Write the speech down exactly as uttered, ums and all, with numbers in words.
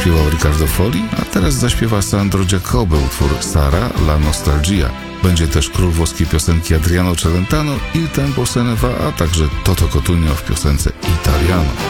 zaśpiewał Riccardo Foli, a teraz zaśpiewa Sandro Giacobbe utwór Sara la nostalgia. Będzie też król włoskiej piosenki Adriano Celentano, Il tempo se ne va, a także Toto Cotugno w piosence Italiano.